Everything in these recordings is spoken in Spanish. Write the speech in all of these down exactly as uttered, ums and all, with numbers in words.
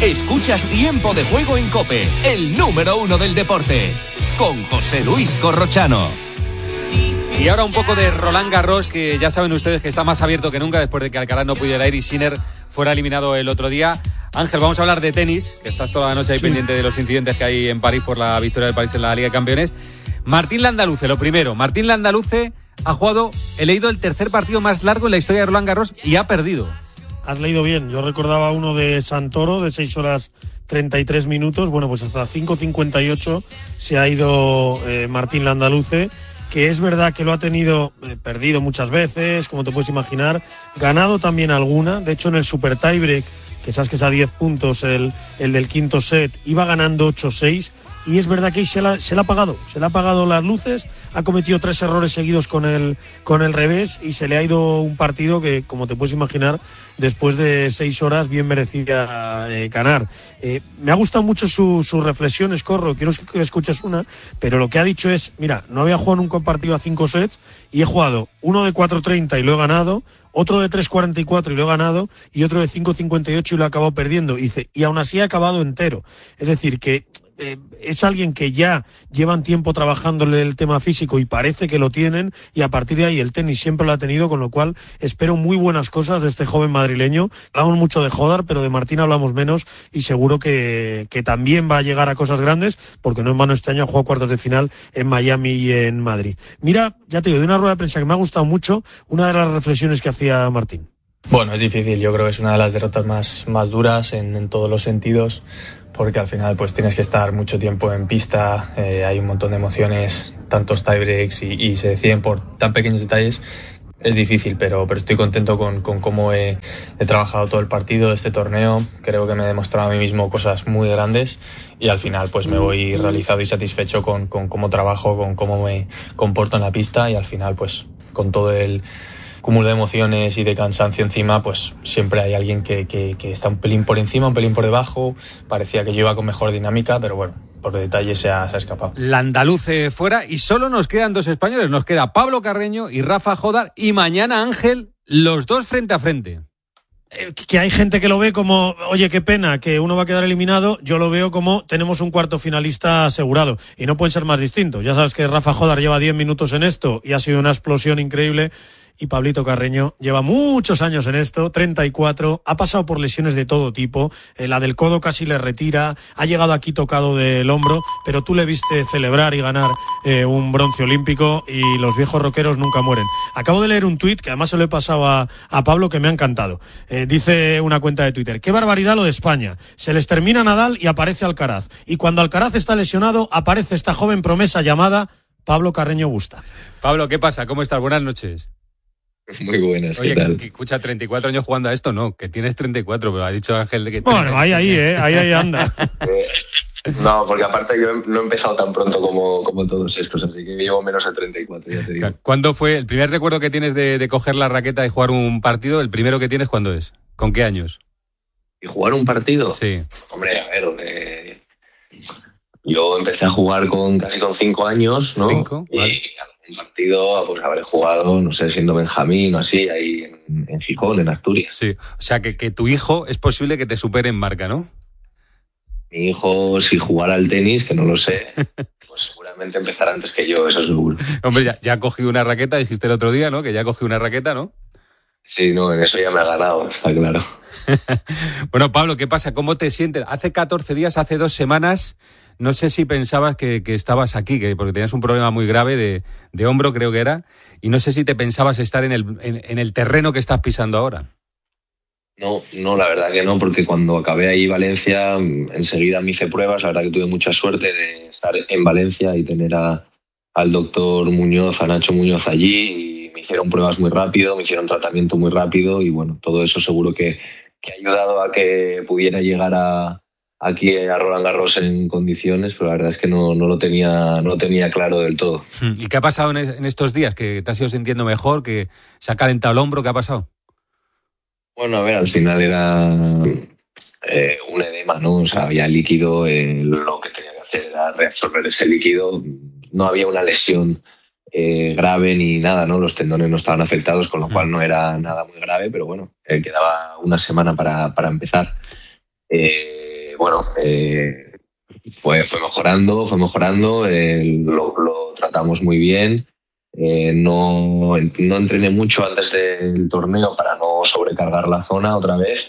Escuchas Tiempo de Juego en COPE, el número uno del deporte, con José Luis Corrochano. Y ahora un poco de Roland Garros, que ya saben ustedes que está más abierto que nunca después de que Alcaraz no pudiera ir y Sinner fuera eliminado el otro día. Ángel, vamos a hablar de tenis, que estás toda la noche ahí sí. pendiente de los incidentes que hay en París por la victoria del París en la Liga de Campeones. Martín Landaluce, lo primero. Martín Landaluce ha jugado, he leído, el tercer partido más largo en la historia de Roland Garros y ha perdido. Has leído bien. Yo recordaba uno de Santoro de seis horas treinta y tres minutos. Bueno, pues hasta cinco cincuenta y ocho se ha ido eh, Martín Landaluce, que es verdad que lo ha tenido eh, perdido muchas veces, como te puedes imaginar, ganado también alguna. De hecho, en el Super Tiebreak, que sabes que es a diez puntos el, el del quinto set, iba ganando ocho seis. Y es verdad que se le se ha apagado, se le ha apagado las luces, ha cometido tres errores seguidos con el, con el revés y se le ha ido un partido que, como te puedes imaginar, después de seis horas bien merecía eh, ganar. Eh, me ha gustado mucho su, sus reflexiones, Corro, quiero que escuches una, pero lo que ha dicho es, mira, no había jugado nunca un partido a cinco sets y he jugado uno de cuatro treinta y lo he ganado, otro de tres cuarenta y cuatro y lo he ganado, y otro de cinco cincuenta y ocho y lo he acabado perdiendo. Y dice, y aún así he acabado entero. Es decir, que Eh, es alguien que ya llevan tiempo trabajándole el tema físico y parece que lo tienen, y a partir de ahí el tenis siempre lo ha tenido, con lo cual espero muy buenas cosas de este joven madrileño. Hablamos mucho de Jodar, pero de Martín hablamos menos, y seguro que, que también va a llegar a cosas grandes, porque no en vano este año ha jugado cuartos de final en Miami y en Madrid. Mira, ya te digo, de una rueda de prensa que me ha gustado mucho, una de las reflexiones que hacía Martín. Bueno, es difícil, yo creo que es una de las derrotas más, más duras en, en todos los sentidos, porque al final pues tienes que estar mucho tiempo en pista, eh, hay un montón de emociones, tantos tiebreaks y, y se deciden por tan pequeños detalles. Es difícil, pero, pero estoy contento con, con cómo he, he trabajado todo el partido de este torneo. Creo que me he demostrado a mí mismo cosas muy grandes y al final pues me voy realizado y satisfecho con, con cómo trabajo, con cómo me comporto en la pista, y al final pues con todo el cúmulo de emociones y de cansancio encima, pues siempre hay alguien que, que, que está un pelín por encima, un pelín por debajo. Parecía que yo iba con mejor dinámica, pero bueno, por detalle se ha, se ha escapado. Landaluce fuera y solo nos quedan dos españoles. Nos queda Pablo Carreño y Rafa Jodar, y mañana, Ángel, los dos frente a frente. Que hay gente que lo ve como, oye, qué pena que uno va a quedar eliminado. Yo lo veo como, tenemos un cuarto finalista asegurado y no pueden ser más distintos. Ya sabes que Rafa Jodar lleva diez minutos en esto y ha sido una explosión increíble. Y Pablito Carreño lleva muchos años en esto, treinta y cuatro, ha pasado por lesiones de todo tipo, eh, la del codo casi le retira, ha llegado aquí tocado del hombro, pero tú le viste celebrar y ganar eh, un bronce olímpico, y los viejos rockeros nunca mueren. Acabo de leer un tuit que además se lo he pasado a, a Pablo, que me ha encantado. Eh, dice una cuenta de Twitter: qué barbaridad lo de España, se les termina Nadal y aparece Alcaraz, y cuando Alcaraz está lesionado aparece esta joven promesa llamada Pablo Carreño Busta. Pablo, ¿qué pasa? ¿Cómo estás? Buenas noches. Muy buenas. Oye, ¿qué tal? Que, escucha, treinta y cuatro años jugando a esto, no, que tienes treinta y cuatro, pero ha dicho Ángel de que... Bueno, ahí, ahí, eh, ahí, ahí anda. No, porque aparte yo no he empezado tan pronto como, como todos estos, así que llevo menos de treinta y cuatro, ya te digo. ¿Cuándo fue el primer recuerdo que tienes de, de coger la raqueta y jugar un partido? ¿El primero que tienes cuándo es? ¿Con qué años? ¿Y jugar un partido? Sí. Hombre, a ver, eh, yo empecé a jugar con casi con cinco años, ¿no? ¿Cinco? Y vale. un partido, pues habré jugado, no sé, siendo Benjamín o así, ahí en, en Gijón, en Asturias. Sí, o sea que, que tu hijo es posible que te supere en marca, ¿no? Mi hijo, si jugara al tenis, que no lo sé, pues seguramente empezará antes que yo, eso seguro. Hombre, ya, ya ha cogido una raqueta, dijiste el otro día, ¿no? Que ya ha cogido una raqueta, ¿no? Sí, no, en eso ya me ha ganado, está claro. Bueno, Pablo, ¿qué pasa? ¿Cómo te sientes? Hace catorce días, hace dos semanas, no sé si pensabas que, que estabas aquí, que porque tenías un problema muy grave de, de hombro, creo que era, y no sé si te pensabas estar en el, en, en el terreno que estás pisando ahora. No, no, la verdad que no, porque cuando acabé ahí Valencia, enseguida me hice pruebas. La verdad que tuve mucha suerte de estar en Valencia y tener a, al doctor Muñoz, a Nacho Muñoz allí, y me hicieron pruebas muy rápido, me hicieron tratamiento muy rápido, y bueno, todo eso seguro que, que ha ayudado a que pudiera llegar a aquí a Roland Garros en condiciones, pero la verdad es que no, no lo tenía, no lo tenía claro del todo. ¿Y qué ha pasado en, en estos días? ¿Que te has ido sintiendo mejor? ¿Que se ha calentado el hombro? ¿Qué ha pasado? Bueno, a ver, al final era eh, un edema, ¿no? O sea, había líquido, eh, lo que tenía que hacer era reabsorber ese líquido. No había una lesión eh, grave ni nada, ¿no? Los tendones no estaban afectados, con lo cual no era nada muy grave, pero bueno, eh, quedaba una semana para, para empezar. Eh, eh, bueno, eh, fue, fue mejorando, fue mejorando, eh, lo, lo tratamos muy bien. Eh, no, no entrené mucho antes del torneo para no sobrecargar la zona otra vez.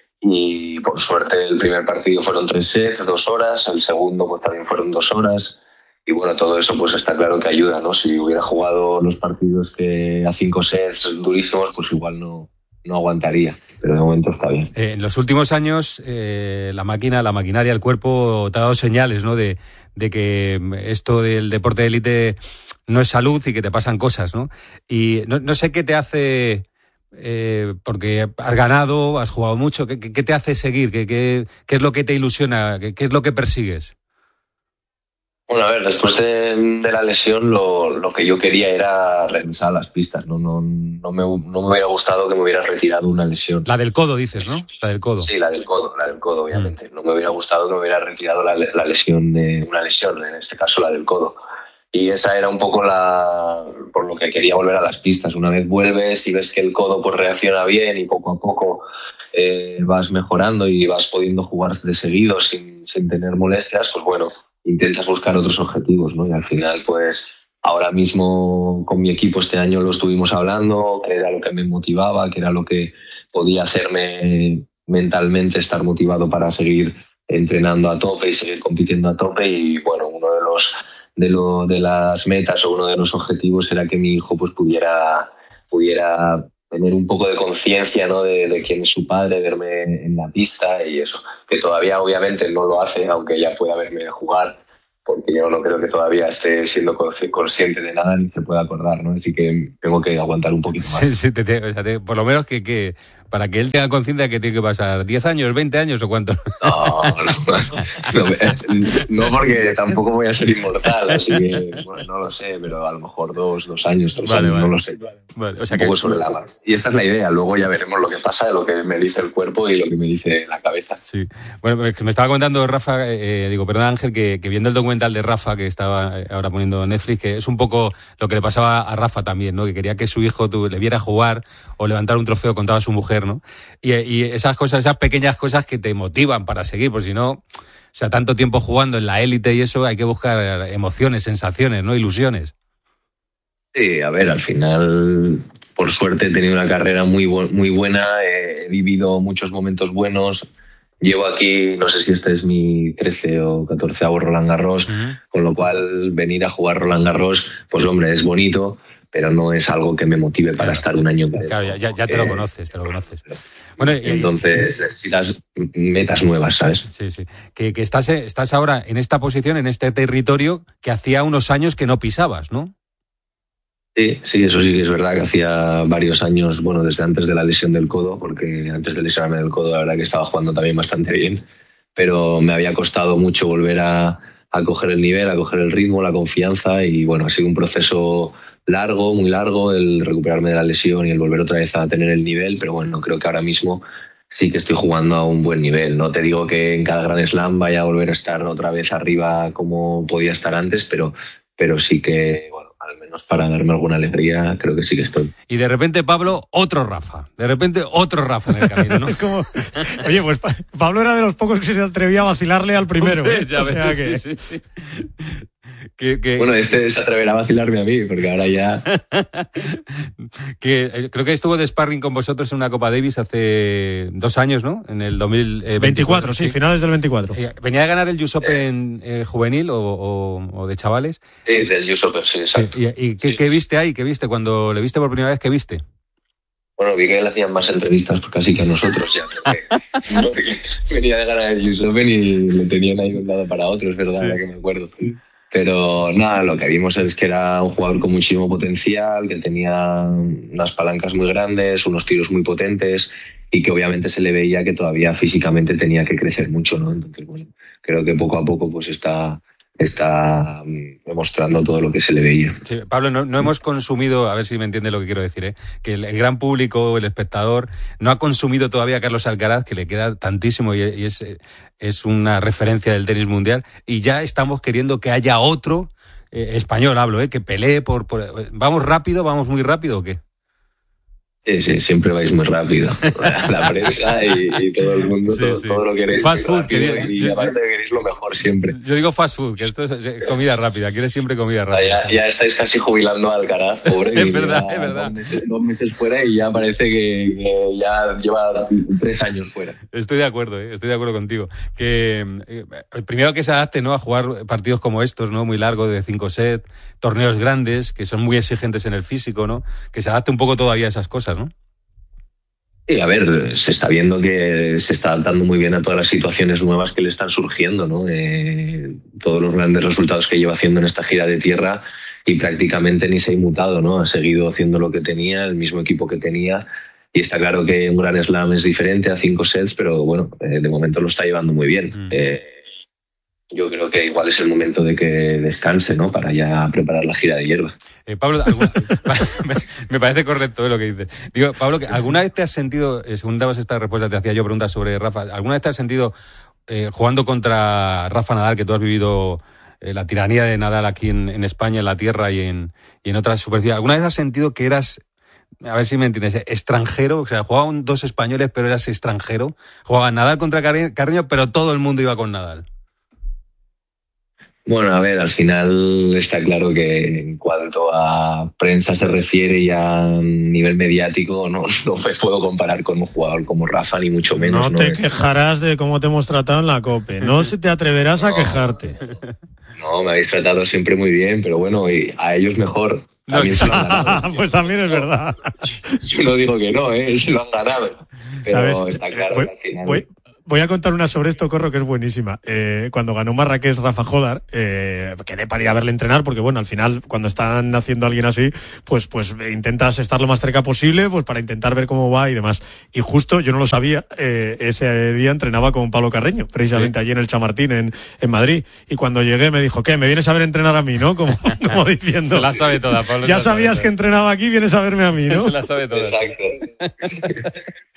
Y por suerte el primer partido fueron tres sets, dos horas, el segundo pues también fueron dos horas. Y bueno, todo eso pues está claro que ayuda, ¿no? Si hubiera jugado los partidos que a cinco sets durísimos, pues igual no, no aguantaría. Pero de momento está bien. Eh, en los últimos años, eh, la máquina, la maquinaria, el cuerpo te ha dado señales, ¿no? De, de que esto del deporte de élite no es salud y que te pasan cosas, ¿no? Y no, no sé qué te hace, eh, porque has ganado, has jugado mucho, ¿qué, qué te hace seguir? ¿Qué, qué, qué es lo que te ilusiona? ¿Qué, qué es lo que persigues? Bueno, a ver, después de, de la lesión lo, lo que yo quería era regresar a las pistas. No, no, no, me, no me hubiera gustado que me hubiera retirado una lesión. La del codo, dices, ¿no? La del codo. Sí, la del codo, la del codo, obviamente. Mm. No me hubiera gustado que me hubiera retirado la, la lesión, de, una lesión, en este caso la del codo. Y esa era un poco la por lo que quería volver a las pistas. Una vez vuelves y ves que el codo pues reacciona bien y poco a poco eh, vas mejorando y vas pudiendo jugar de seguido sin, sin tener molestias, pues bueno, intentas buscar otros objetivos, ¿no? Y al final, pues, ahora mismo con mi equipo este año lo estuvimos hablando, que era lo que me motivaba, que era lo que podía hacerme mentalmente estar motivado para seguir entrenando a tope y seguir compitiendo a tope. Y bueno, uno de los de lo de las metas o uno de los objetivos era que mi hijo pues pudiera pudiera tener un poco de conciencia, ¿no? de, de quién es su padre, verme en la pista y eso, que todavía obviamente no lo hace, aunque ya pueda verme jugar, porque yo no creo que todavía esté siendo consciente de nada ni se pueda acordar, ¿no? Así que tengo que aguantar un poquito más. Sí, sí, te, te, o sea, te, por lo menos que, que para que él tenga conciencia que tiene que pasar diez años, veinte años o cuánto. No, no, no, no, porque tampoco voy a ser inmortal, así que bueno, no lo sé, pero a lo mejor dos, dos años, tres vale, años, vale. no lo sé. Vale, o sea un que... poco sobre la marcha. Y esta es la idea, luego ya veremos lo que pasa, lo que me dice el cuerpo y lo que me dice la cabeza. Sí. Bueno, pues me estaba contando Rafa, eh, digo, perdón Ángel, que, que viendo el documental de Rafa que estaba ahora poniendo Netflix, que es un poco lo que le pasaba a Rafa también, ¿no? Que quería que su hijo tú, le viera jugar o levantar un trofeo, contaba a su mujer, ¿no? Y, y esas cosas, esas pequeñas cosas que te motivan para seguir, por si no, o sea, tanto tiempo jugando en la élite y eso, hay que buscar emociones, sensaciones, ¿no? Ilusiones. Sí, a ver, al final, por suerte he tenido una carrera muy, bu- muy buena, he vivido muchos momentos buenos. Llevo aquí, no sé si este es mi trece o catorceavo Roland Garros, uh-huh. Con lo cual venir a jugar Roland Garros, pues hombre, es bonito, pero no es algo que me motive para claro. estar un año. Claro, ya, ya, ya te lo conoces, te lo conoces. Bueno, entonces y, necesitas metas nuevas, ¿sabes? Sí, sí. Que, que estás, estás ahora en esta posición, en este territorio que hacía unos años que no pisabas, ¿no? Sí, sí, eso sí que es verdad que hacía varios años, bueno, desde antes de la lesión del codo, porque antes de lesionarme del codo la verdad que estaba jugando también bastante bien, pero me había costado mucho volver a, a coger el nivel, a coger el ritmo, la confianza y bueno, ha sido un proceso largo, muy largo el recuperarme de la lesión y el volver otra vez a tener el nivel, pero bueno, creo que ahora mismo sí que estoy jugando a un buen nivel. No te digo que en cada Grand Slam vaya a volver a estar otra vez arriba como podía estar antes, pero, pero sí que, bueno, al menos para darme alguna alegría, creo que sí que estoy. Y de repente, Pablo, otro Rafa. De repente, otro Rafa en el camino, ¿no? Como... Oye, pues Pablo era de los pocos que se atrevía a vacilarle al primero. Hombre, ¿eh? ya o sea ves, que... sí, sí. Que, que... Bueno, este se atreverá a vacilarme a mí, porque ahora ya... que eh, creo que estuvo de sparring con vosotros en una Copa Davis hace dos años, ¿no? En el dos mil veinticuatro. veinticuatro, sí, sí, finales del veinticuatro. Eh, ¿Venía a ganar el U S Open eh, juvenil o, o, o de chavales? Sí, del U S Open, sí, exacto. Sí. ¿Y, y qué, sí. qué viste ahí? ¿Qué viste cuando le viste por primera vez? ¿Qué viste? Bueno, vi que le hacían más entrevistas casi que a nosotros ya. Porque, porque venía de ganar el U S Open y le tenían ahí de un lado para otro, es verdad, sí. Ya que me acuerdo. Pero nada, lo que vimos es que era un jugador con muchísimo potencial, que tenía unas palancas muy grandes, unos tiros muy potentes y que obviamente se le veía que todavía físicamente tenía que crecer mucho, ¿no? Entonces, bueno, creo que poco a poco pues está... está demostrando todo lo que se le veía. Sí, Pablo, no, no hemos consumido, a ver si me entiende lo que quiero decir, ¿eh? Que el, el gran público, el espectador, no ha consumido todavía a Carlos Alcaraz, que le queda tantísimo y, y es, es una referencia del tenis mundial, y ya estamos queriendo que haya otro, eh, español hablo, ¿eh? Que pelee por, por... ¿Vamos rápido, vamos muy rápido o qué? Sí, sí, siempre vais muy rápido. La, la prensa y, y todo el mundo, sí, todo, sí. todo lo queréis fast food, rápido, que y yo, aparte yo, queréis lo mejor siempre. Yo digo fast food, que esto es comida rápida, quieres siempre comida rápida. Ya, ya estáis casi jubilando a Alcaraz, pobre. Es verdad, es verdad. Dos meses, dos meses fuera y ya parece que, que ya lleva tres años fuera. Estoy de acuerdo, ¿eh? Estoy de acuerdo contigo. Que eh, primero que se adapte, ¿no?, a jugar partidos como estos, ¿no?, muy largos, de cinco sets, torneos grandes, que son muy exigentes en el físico, ¿no? Que se adapte un poco todavía a esas cosas, ¿no? Sí, a ver, se está viendo que se está adaptando muy bien a todas las situaciones nuevas que le están surgiendo, ¿no? Eh, todos los grandes resultados que lleva haciendo en esta gira de tierra y prácticamente ni se ha inmutado, ¿no? Ha seguido haciendo lo que tenía, el mismo equipo que tenía, y está claro que un Grand Slam es diferente a cinco sets, pero bueno, eh, de momento lo está llevando muy bien. Mm. Eh, Yo creo que igual es el momento de que descanse, ¿no?, para ya preparar la gira de hierba. Eh, Pablo, ¿alguna... me parece correcto lo que dices. Digo, Pablo, ¿alguna vez te has sentido, según dabas esta respuesta, te hacía yo preguntas sobre Rafa, ¿alguna vez te has sentido eh, jugando contra Rafa Nadal, que tú has vivido eh, la tiranía de Nadal aquí en, en España, en la tierra y en, y en otras superficies? ¿Alguna vez has sentido que eras, a ver si me entiendes, extranjero? O sea, jugaban dos españoles, pero eras extranjero. Jugaba Nadal contra Carreño, pero todo el mundo iba con Nadal. Bueno, a ver, al final está claro que en cuanto a prensa se refiere y a nivel mediático, no, no me puedo comparar con un jugador como Rafa, ni mucho menos. No, no te quejarás de cómo te hemos tratado en la COPE, no se te atreverás no, a quejarte. No, me habéis tratado siempre muy bien, pero bueno, y a ellos mejor. También se lo han ganado. Pues también es verdad. Yo no digo que no, ¿eh? Se lo han ganado. Pero ¿sabes? Está claro voy, que al final... Voy... Voy a contar una sobre esto, Corro, que es buenísima. Eh, cuando ganó Marrakech Rafa Jodar, eh, quedé para ir a verle entrenar, porque bueno, al final, cuando están haciendo a alguien así, pues, pues intentas estar lo más cerca posible, pues para intentar ver cómo va y demás. Y justo, yo no lo sabía, eh, ese día entrenaba con Pablo Carreño, precisamente sí. allí en el Chamartín, en, en Madrid. Y cuando llegué me dijo, ¿qué? ¿Me vienes a ver entrenar a mí, no? Como, como diciendo. Se la sabe toda, Pablo. Ya sabías que entrenaba aquí, vienes a verme a mí, ¿no? Se la sabe toda. Exacto.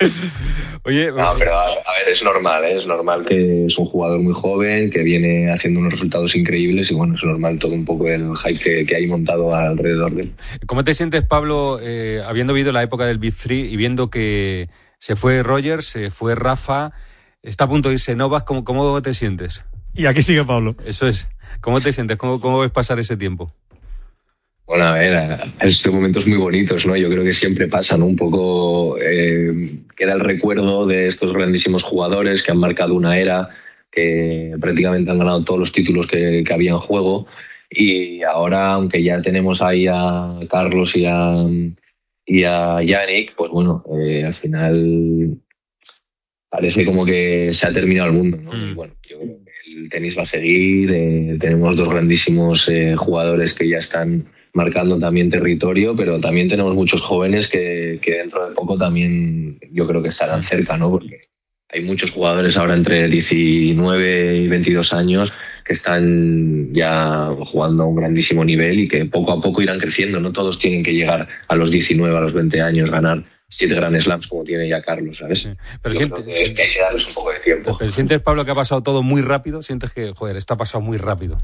Oye, no, pero a, a ver, es normal, ¿eh? Es normal que es un jugador muy joven, que viene haciendo unos resultados increíbles y bueno, es normal todo un poco el hype que, que hay montado alrededor de él. ¿Cómo te sientes, Pablo, eh, habiendo vivido la época del Big Three y viendo que se fue Roger, se fue Rafa, está a punto de irse Novak? ¿Cómo, cómo te sientes? Y aquí sigue Pablo. Eso es. ¿Cómo te sientes? ¿Cómo, cómo ves pasar ese tiempo? Bueno, a ver, estos momentos muy bonitos, ¿no? Yo creo que siempre pasan, ¿no? Un poco, eh, queda el recuerdo de estos grandísimos jugadores que han marcado una era, que prácticamente han ganado todos los títulos que, que había en juego. Y ahora, aunque ya tenemos ahí a Carlos y a, y a Yannick, pues bueno, eh, al final parece como que se ha terminado el mundo, ¿no? Mm. Y bueno, yo creo que el tenis va a seguir, eh, tenemos dos grandísimos eh, jugadores que ya están marcando también territorio, pero también tenemos muchos jóvenes que, que dentro de poco también yo creo que estarán cerca, ¿no? Porque hay muchos jugadores ahora entre diecinueve y veintidós años que están ya jugando a un grandísimo nivel y que poco a poco irán creciendo, no todos tienen que llegar a los diecinueve, a los veinte años, ganar siete Grand Slams como tiene ya Carlos, ¿sabes? Sí, pero yo siente, creo que, que hay que darles un poco de tiempo. Pero sientes, Pablo, que ha pasado todo muy rápido, sientes que, joder, está pasado muy rápido.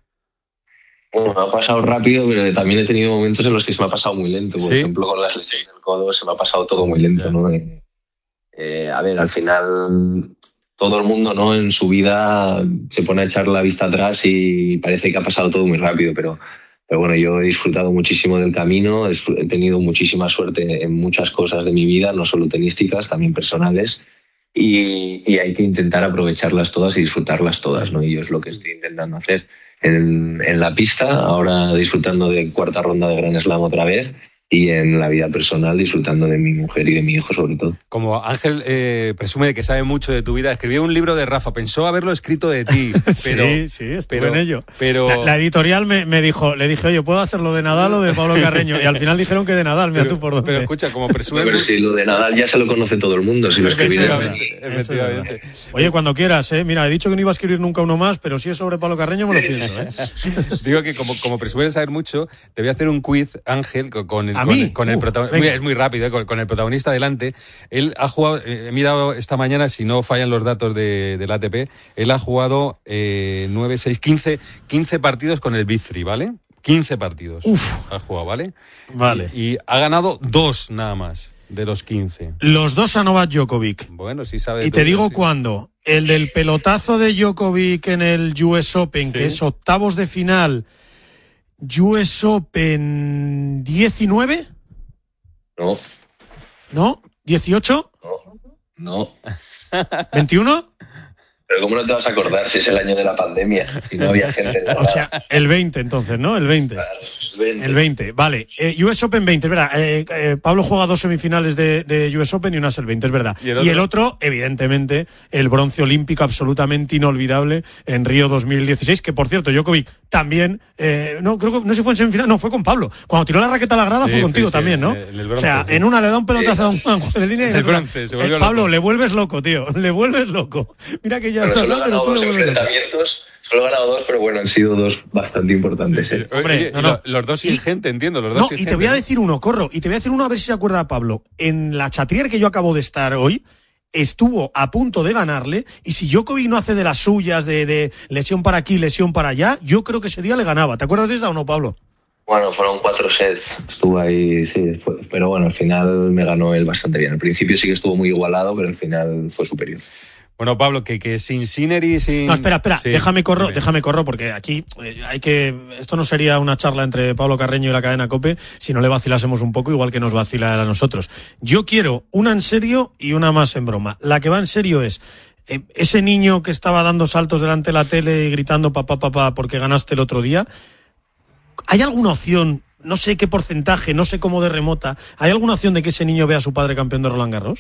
Bueno, me ha pasado rápido, pero también he tenido momentos en los que se me ha pasado muy lento. Por ¿Sí? ejemplo, con las lesiones del codo se me ha pasado todo muy lento, ¿no? Eh, eh, a ver, al final todo el mundo, ¿no?, en su vida se pone a echar la vista atrás y parece que ha pasado todo muy rápido, pero, pero bueno, yo he disfrutado muchísimo del camino, he tenido muchísima suerte en muchas cosas de mi vida, no solo tenísticas, también personales, y, y hay que intentar aprovecharlas todas y disfrutarlas todas, ¿no? Y yo es lo que estoy intentando hacer. En, en la pista, ahora disfrutando de cuarta ronda de Grand Slam otra vez, y en la vida personal disfrutando de mi mujer y de mi hijo sobre todo. Como Ángel eh, presume de que sabe mucho de tu vida, escribió un libro de Rafa, pensó haberlo escrito de ti, pero... sí, sí, estuve pero, en ello. Pero... La, la editorial me, me dijo, le dije, oye, ¿puedo hacerlo de Nadal o de Pablo Carreño? Y al final dijeron que de Nadal, mira tú por dónde. Pero escucha, como presume... Pero si lo de Nadal ya se lo conoce todo el mundo, si lo escribí de Nadal. Efectivamente. Oye, cuando quieras, ¿eh? Mira, he dicho que no iba a escribir nunca uno más, pero si es sobre Pablo Carreño me lo pienso, ¿eh? Digo que como, como presumes saber mucho, te voy a hacer un quiz, Ángel, con, con el, ¿A con, mí? con el Uh, protagonista. Es muy rápido, ¿eh? con, con el protagonista delante. Él ha jugado, he mirado esta mañana, si no fallan los datos de, del A T P, él ha jugado eh, nueve, seis, quince, quince partidos con el Big Three, ¿vale? quince partidos. Uf. Ha jugado, ¿vale? Vale. Y, y ha ganado dos nada más. de los quince. Los dos a Novak Djokovic. Bueno, sí sabe. Y te digo sí. cuándo. El del pelotazo de Djokovic en el U S Open, sí. que es octavos de final, U S Open diecinueve. No. ¿No? ¿dieciocho? No. No. ¿veintiuno? Pero ¿cómo no te vas a acordar si es el año de la pandemia? Si no había gente en la O sea, el veinte entonces, ¿no? El veinte. Claro, el veinte. El veinte, vale. Eh, U S Open veinte, es verdad. Eh, eh, Pablo juega dos semifinales de, de U S Open y una es el veinte, es verdad. ¿Y el, y el otro, evidentemente, el bronce olímpico absolutamente inolvidable en Río dos mil dieciséis, que por cierto, Djokovic también, eh, no, creo que, no sé si fue en semifinal, no, fue con Pablo. Cuando tiró la raqueta a la grada sí, fue contigo sí, también, ¿no? En el bronce, o sea, sí. en una le da un pelotazo a un juez de línea y en el bronce, se volvió eh, Pablo, loco. Le vuelves loco, tío, le vuelves loco. Mira que ya bueno, está solo hablando, pero tú le vuelves loco. Solo he ganado dos, pero bueno, han sido dos bastante importantes. Sí, sí. Hombre, Oye, no, no. Los dos sin y, gente, entiendo. Los dos no, sin y te gente, voy a ¿no? decir uno, Corro, y te voy a decir uno a ver si se acuerda Pablo. En la Chatrier que yo acabo de estar hoy, estuvo a punto de ganarle, y si Djokovic no hace de las suyas, de, de lesión para aquí, lesión para allá, yo creo que ese día le ganaba. ¿Te acuerdas de esa o no, Pablo? Bueno, fueron cuatro sets, estuvo ahí, sí, fue, pero bueno, al final me ganó él bastante bien. Al principio sí que estuvo muy igualado, pero al final fue superior. Bueno, Pablo, que, que sin Sinner y sin... No, espera, espera, sí, déjame corro, dime. déjame corro, porque aquí eh, hay que... Esto no sería una charla entre Pablo Carreño y la cadena COPE si no le vacilásemos un poco, igual que nos vacila a nosotros. Yo quiero una en serio y una más en broma. La que va en serio es... Eh, ese niño que estaba dando saltos delante de la tele y gritando papá, papá, porque ganaste el otro día... ¿Hay alguna opción, no sé qué porcentaje, no sé cómo de remota, ¿hay alguna opción de que ese niño vea a su padre campeón de Roland Garros?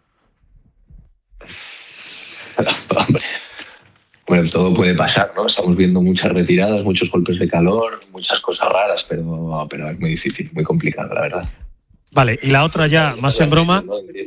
Hombre, bueno, todo puede pasar, ¿no? Estamos viendo muchas retiradas, muchos golpes de calor, muchas cosas raras, pero, pero es muy difícil, muy complicado, la verdad. Vale, y la otra ya, más en broma...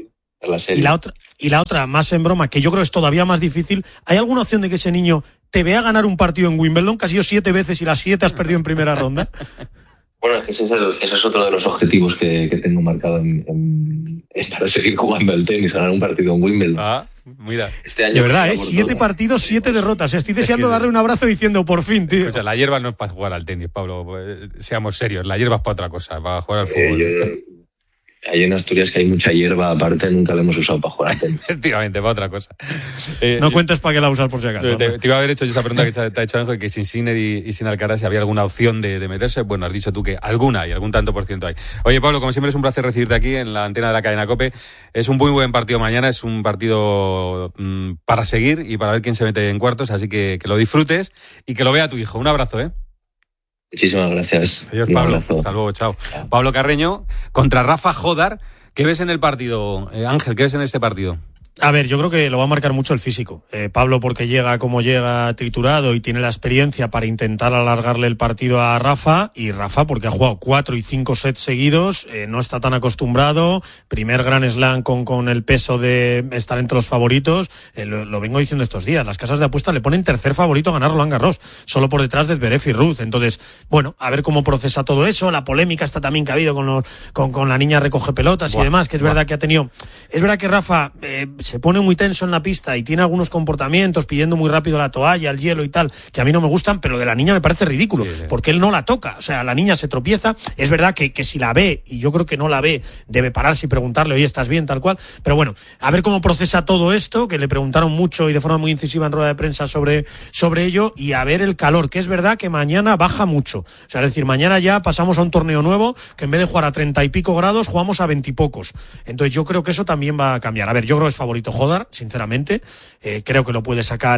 Y la otra, y la otra, más en broma, que yo creo es todavía más difícil, ¿hay alguna opción de que ese niño te vea ganar un partido en Wimbledon, que has ido siete veces y las siete has perdido en primera ronda? Bueno, es que ese es, el, ese es otro de los objetivos que, que tengo marcado en, en, en para seguir jugando al tenis, ganar un partido en Wimbledon. Ah, mira. Este año de verdad, ¿eh? Siete partidos, siete derrotas. Estoy deseando es que, darle un abrazo diciendo por fin, tío. Escucha, la hierba no es para jugar al tenis, Pablo. Seamos serios, la hierba es para otra cosa, para jugar al fútbol. Eh, yo, Ahí en Asturias que hay mucha hierba, aparte nunca la hemos usado para jugar al tenis. Efectivamente, para otra cosa. Eh, no cuentes para qué la usas por si acaso. Te, te iba a haber hecho yo esa pregunta que te ha hecho Ángel, que sin Sinner y, y sin Alcaraz si había alguna opción de, de meterse. Bueno, has dicho tú que alguna hay, algún tanto por ciento hay. Oye, Pablo, como siempre es un placer recibirte aquí en la antena de la cadena COPE. Es un muy buen partido mañana, es un partido mmm, para seguir y para ver quién se mete en cuartos, así que que lo disfrutes y que lo vea tu hijo. Un abrazo, ¿eh? Muchísimas gracias. Adiós, Pablo. Hasta luego, chao. chao. Pablo Carreño contra Rafa Jodar. ¿Qué ves en el partido, eh, Ángel? ¿Qué ves en este partido? A ver, yo creo que lo va a marcar mucho el físico. Eh, Pablo porque llega como llega triturado y tiene la experiencia para intentar alargarle el partido a Rafa, y Rafa porque ha jugado cuatro y cinco sets seguidos, eh, no está tan acostumbrado, primer Grand Slam con, con el peso de estar entre los favoritos, eh, lo, lo vengo diciendo estos días, las casas de apuestas le ponen tercer favorito a ganar Roland Garros, solo por detrás de Zverev y Ruth. Entonces, bueno, a ver cómo procesa todo eso, la polémica está también que ha habido con, los, con, con la niña recoge pelotas buah, y demás, que es buah. verdad que ha tenido, es verdad que Rafa eh, se pone muy tenso en la pista y tiene algunos comportamientos pidiendo muy rápido la toalla, el hielo y tal, que a mí no me gustan, pero de la niña me parece ridículo, sí, sí. porque él no la toca, o sea, la niña se tropieza, es verdad que, que si la ve, y yo creo que no la ve, debe pararse y preguntarle, oye, ¿estás bien? Tal cual, pero bueno, a ver cómo procesa todo esto, que le preguntaron mucho y de forma muy incisiva en rueda de prensa sobre, sobre ello, y a ver el calor, que es verdad que mañana baja mucho, o sea, es decir, mañana ya pasamos a un torneo nuevo, que en vez de jugar a treinta y pico grados, jugamos a veintipocos, entonces yo creo que eso también va a cambiar. A ver, yo creo que es favorito Jodar, sinceramente, eh, creo que lo puede sacar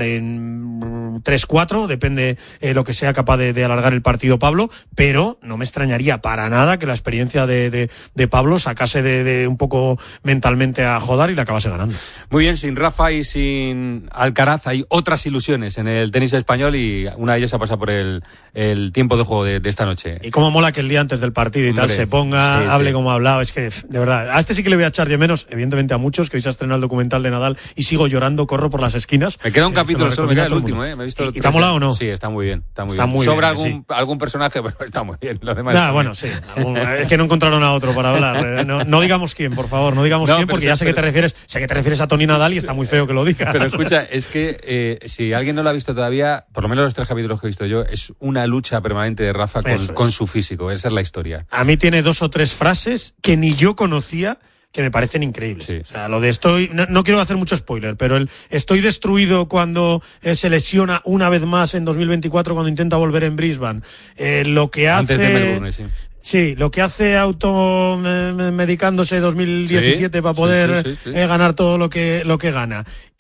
en tres cuatro, depende eh, lo que sea capaz de, de alargar el partido Pablo, pero no me extrañaría para nada que la experiencia de, de, de Pablo sacase de, de un poco mentalmente a Jodar y le acabase ganando. Muy bien, sin Rafa y sin Alcaraz hay otras ilusiones en el tenis español y una de ellas ha pasado por el, el tiempo de juego de, de esta noche. Y cómo mola que el día antes del partido y Hombre, tal se ponga, sí, hable sí. como ha hablado, es que de verdad, a este sí que le voy a echar de menos, evidentemente a muchos, que hoy se ha estrenado el documental de Nadal y sigo llorando, corro por las esquinas. Me queda un eh, capítulo solo, me queda el último, ¿eh? Me he visto ¿Y, ¿Y te ha molado o no? Sí, está muy bien. Está muy está bien. Muy Sobra bien, algún, sí. algún personaje, pero está muy bien. Los demás nah, bueno, bien. sí. Algún, es que no encontraron a otro para hablar. No, no digamos quién, por favor, no digamos no, quién, porque ya sé pero, que te refieres, sé que te refieres a Tony Nadal y está muy feo que lo digas. Pero escucha, es que eh, si alguien no lo ha visto todavía, por lo menos los tres capítulos que he visto yo, es una lucha permanente de Rafa con, con su físico. Esa es la historia. A mí tiene dos o tres frases que ni yo conocía, que me parecen increíbles. Sí. O sea, lo de estoy, no, no quiero hacer mucho spoiler, pero el estoy destruido cuando eh, se lesiona una vez más en dos mil veinticuatro cuando intenta volver en Brisbane. Eh, lo que hace... Antes de Melbourne, sí. Sí, lo que hace automedicándose dos mil diecisiete sí, para poder sí, sí, sí, sí. Eh, ganar todo lo que lo que gana.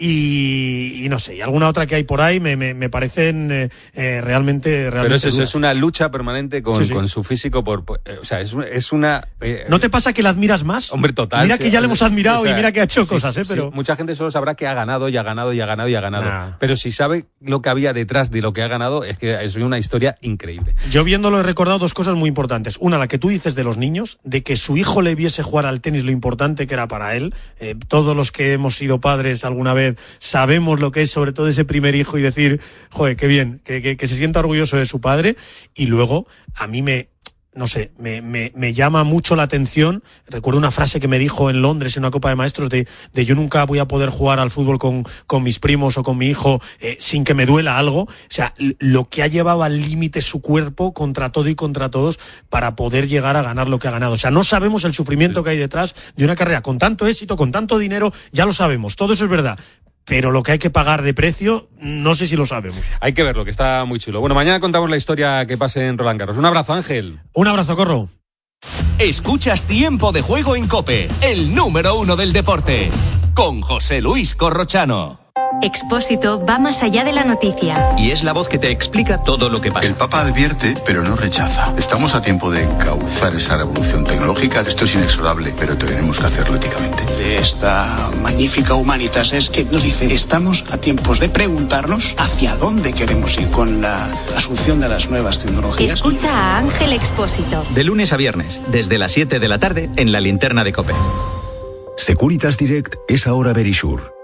Y, y no sé, y alguna otra que hay por ahí me, me, me parecen eh, eh, realmente, realmente... Pero es eso, es una lucha permanente con, sí, sí. con su físico. por, por eh, O sea, es, es una... Eh, ¿No te pasa que la admiras más? Hombre, total. Mira sí, que ya le hemos admirado, o sea, y mira que ha hecho sí, cosas, ¿eh? Sí, pero mucha gente solo sabrá que ha ganado y ha ganado y ha ganado y ha ganado. Nah. Pero si sabe lo que había detrás de lo que ha ganado, es que es una historia increíble. Yo viéndolo he recordado dos cosas muy importantes. Una, la que tú dices de los niños, de que su hijo le viese jugar al tenis lo importante que era para él. Eh, todos los que hemos sido padres alguna vez sabemos lo que es sobre todo ese primer hijo y decir, joder, qué bien, que, que, que se sienta orgulloso de su padre. Y luego, a mí me... no sé, me, me, me llama mucho la atención. Recuerdo una frase que me dijo en Londres en una Copa de Maestros de, de yo nunca voy a poder jugar al fútbol con, con mis primos o con mi hijo eh, sin que me duela algo. O sea, lo que ha llevado al límite su cuerpo contra todo y contra todos para poder llegar a ganar lo que ha ganado. O sea, no sabemos el sufrimiento sí. que hay detrás de una carrera con tanto éxito, con tanto dinero, ya lo sabemos, todo eso es verdad. Pero lo que hay que pagar de precio, no sé si lo sabemos. Hay que verlo, que está muy chulo. Bueno, mañana contamos la historia que pase en Roland Garros. Un abrazo, Ángel. Un abrazo, Corro. Escuchas Tiempo de Juego en COPE, el número uno del deporte, con José Luis Corrochano. Expósito va más allá de la noticia. Y es la voz que te explica todo lo que pasa. El Papa advierte, pero no rechaza. Estamos a tiempo de encauzar esa revolución tecnológica. Esto es inexorable, pero tenemos que hacerlo éticamente. De esta magnífica Humanitas es que nos dice, estamos a tiempos de preguntarnos hacia dónde queremos ir con la asunción de las nuevas tecnologías. Escucha a Ángel Expósito. De lunes a viernes, desde las siete de la tarde, en la linterna de COPE. Securitas Direct es ahora Verisure.